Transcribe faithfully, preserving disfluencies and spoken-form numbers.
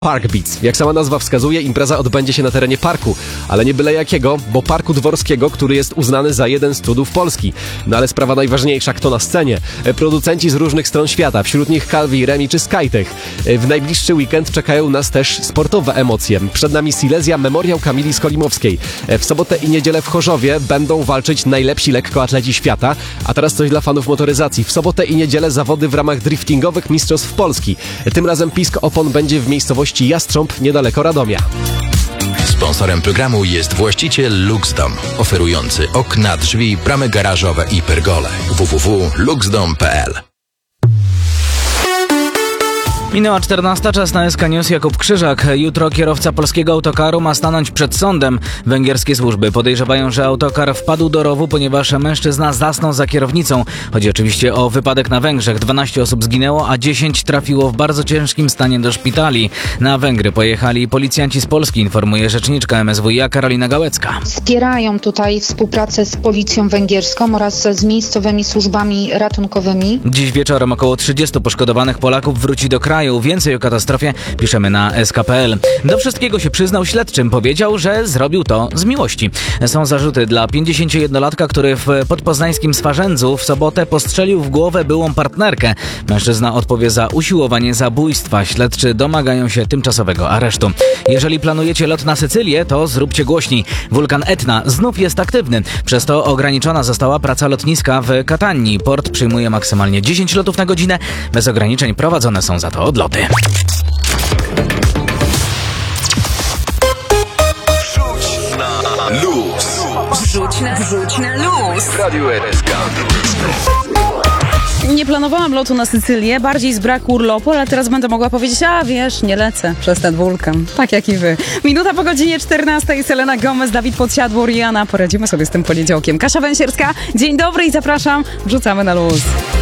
Park Beats. Jak sama nazwa wskazuje, impreza odbędzie się na terenie parku, ale nie byle jakiego, bo Parku Dworskiego, który jest uznany za jeden z cudów Polski. No ale sprawa najważniejsza, kto na scenie? Producenci z różnych stron świata, wśród nich Calvi, Remi czy Skytech. W najbliższy weekend czekają nas też sportowe emocje. Przed nami Silesia, memoriał Kamili Skolimowskiej. W sobotę i niedzielę w Chorzowie będą walczyć najlepsi lekkoatleci świata, a teraz coś dla fanów motoryzacji. W sobotę i niedzielę zawody w ramach driftingowych mistrzostw Polski. Tym razem pisk opon będzie w miejscowości Jastrząb, niedaleko Radomia. Sponsorem programu jest właściciel Luxdom, oferujący okna, drzwi, bramy garażowe i pergole. w w w kropka luxdom kropka p l. Minęła czternasta, czas na S K News. Jakub Krzyżak. Jutro kierowca polskiego autokaru ma stanąć przed sądem. Węgierskie służby podejrzewają, że autokar wpadł do rowu, ponieważ mężczyzna zasnął za kierownicą. Chodzi oczywiście o wypadek na Węgrzech. dwanaście osób zginęło, a dziesięć trafiło w bardzo ciężkim stanie do szpitali. Na Węgry pojechali policjanci z Polski, informuje rzeczniczka M S W iA Karolina Gałecka. Wspierają tutaj współpracę z policją węgierską oraz z miejscowymi służbami ratunkowymi. Dziś wieczorem około trzydziestu poszkodowanych Polaków wróci do kraju. Więcej o katastrofie piszemy na S K kropka p l. Do wszystkiego się przyznał śledczym. Powiedział, że zrobił to z miłości. Są zarzuty dla pięćdziesięciojednolatka, który w podpoznańskim Swarzędzu w sobotę postrzelił w głowę byłą partnerkę. Mężczyzna odpowie za usiłowanie zabójstwa. Śledczy domagają się tymczasowego aresztu. Jeżeli planujecie lot na Sycylię, to zróbcie głośniej. Wulkan Etna znów jest aktywny. Przez to ograniczona została praca lotniska w Katanii. Port przyjmuje maksymalnie dziesięć lotów na godzinę. Bez ograniczeń prowadzone są za to odloty. Wrzuć na luz. Wrzuć na, wrzuć na luz. W Radiu R S K. Nie planowałam lotu na Sycylię, bardziej z braku urlopu, ale teraz będę mogła powiedzieć, a wiesz, nie lecę przez ten wulkan. Tak jak i wy. Minuta po godzinie czternastej. Selena Gomez, Dawid Podsiadło, Rihanna. Poradzimy sobie z tym poniedziałkiem. Kasia Węsierska, dzień dobry i zapraszam. Wrzucamy na luz.